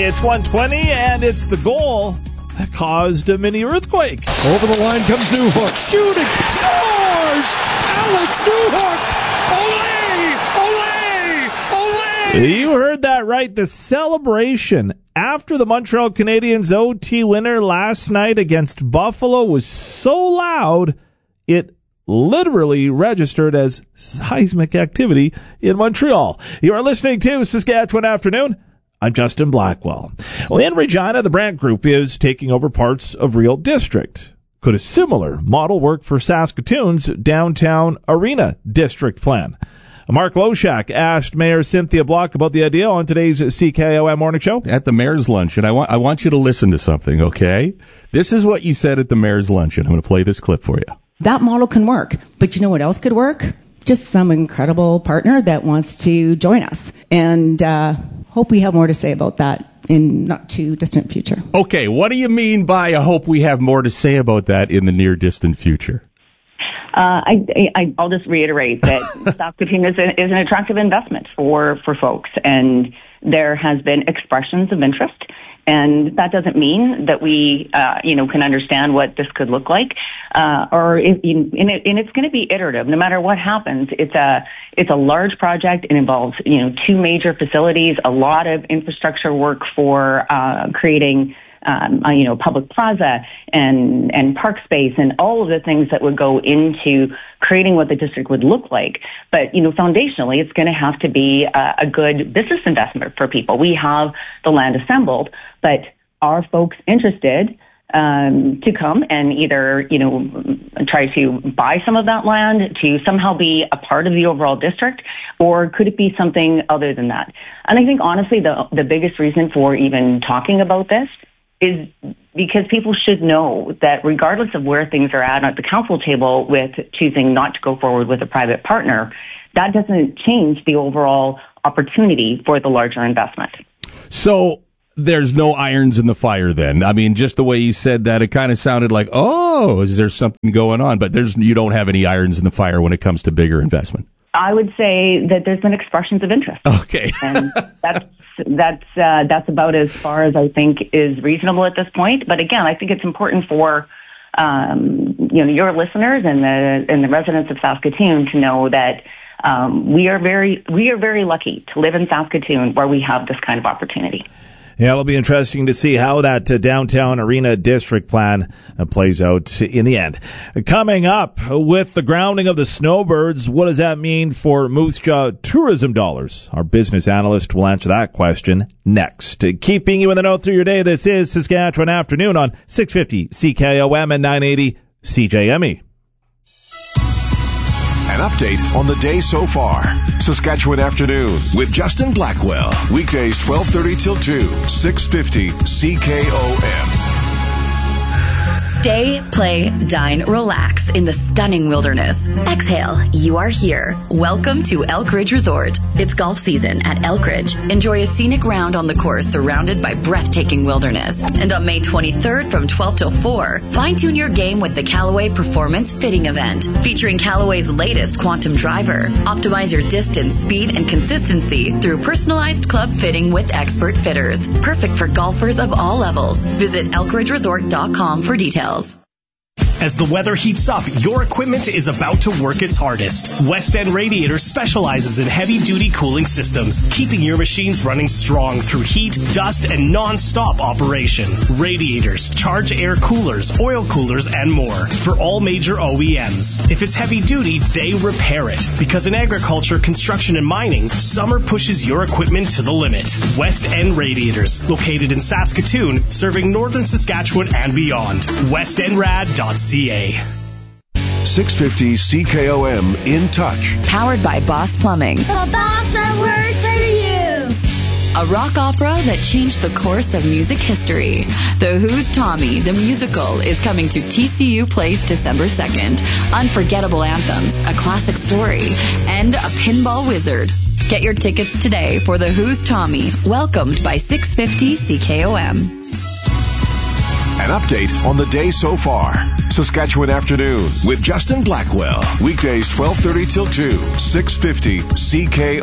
It's 1:20, and it's the goal that caused a mini earthquake. Over the line comes Newhook. Shooting. Scores! Alex Newhook! Ole! Ole! Ole! You heard that right. The celebration after the Montreal Canadiens OT winner last night against Buffalo was so loud, it literally registered as seismic activity in Montreal. You are listening to Saskatchewan Afternoon. I'm Justin Blackwell. Well, in Regina, the Brandt Group is taking over parts of Real District. Could a similar model work for Saskatoon's downtown arena district plan? Mark Loshak asked Mayor Cynthia Block about the idea on today's CKOM Morning Show. At the mayor's luncheon, I want you to listen to something, okay? This is what you said at the mayor's luncheon. I'm going to play this clip for you. That model can work, but you know what else could work? Just some incredible partner that wants to join us. And hope we have more to say about that in not too distant future. Okay, what do you mean by I hope we have more to say about that in the near distant future? I'll just reiterate that Saskatoon is an attractive investment for folks, and there has been expressions of interest. And that doesn't mean that we, can understand what this could look like, and it's going to be iterative. No matter what happens, it's a large project. It involves, two major facilities, a lot of infrastructure work for creating, public plaza and park space and all of the things that would go into creating what the district would look like. But, foundationally, it's going to have to be a good business investment for people. We have the land assembled, but are folks interested to come and either, try to buy some of that land to somehow be a part of the overall district, or could it be something other than that? And I think, honestly, the biggest reason for even talking about this is because people should know that regardless of where things are at the council table with choosing not to go forward with a private partner, that doesn't change the overall opportunity for the larger investment. So there's no irons in the fire then. I mean, just the way you said that, it kind of sounded like, is there something going on? But you don't have any irons in the fire when it comes to bigger investment. I would say that there's been expressions of interest. Okay. And that's about as far as I think is reasonable at this point. But again, I think it's important for your listeners and the residents of Saskatoon to know that we are very lucky to live in Saskatoon where we have this kind of opportunity. Yeah, it'll be interesting to see how that downtown arena district plan plays out in the end. Coming up, with the grounding of the snowbirds, what does that mean for Moose Jaw tourism dollars? Our business analyst will answer that question next. Keeping you in the know through your day, this is Saskatchewan Afternoon on 650 CKOM and 980 CJME. An update on the day so far. Saskatchewan Afternoon with Justin Blackwell. Weekdays 12:30 till 2, 650 CKOM. Stay, play, dine, relax in the stunning wilderness. Exhale, you are here. Welcome to Elk Ridge Resort. It's golf season at Elk Ridge. Enjoy a scenic round on the course surrounded by breathtaking wilderness. And on May 23rd from 12 till 4, fine-tune your game with the Callaway Performance Fitting Event, featuring Callaway's latest Quantum Driver. Optimize your distance, speed, and consistency through personalized club fitting with expert fitters. Perfect for golfers of all levels. Visit elkridgeresort.com for details. As the weather heats up, your equipment is about to work its hardest. West End Radiators specializes in heavy-duty cooling systems, keeping your machines running strong through heat, dust, and non-stop operation. Radiators, charge air coolers, oil coolers, and more for all major OEMs. If it's heavy-duty, they repair it. Because in agriculture, construction, and mining, summer pushes your equipment to the limit. West End Radiators, located in Saskatoon, serving northern Saskatchewan and beyond. WestEndRad.ca. 650 CKOM In Touch. Powered by Boss Plumbing. The boss that works for you. A rock opera that changed the course of music history. The Who's Tommy, the musical, is coming to TCU Place December 2nd. Unforgettable anthems, a classic story, and a pinball wizard. Get your tickets today for The Who's Tommy, welcomed by 650 CKOM. An update on the day so far. Saskatchewan Afternoon with Justin Blackwell. Weekdays 12:30 till 2, 650 CKOM.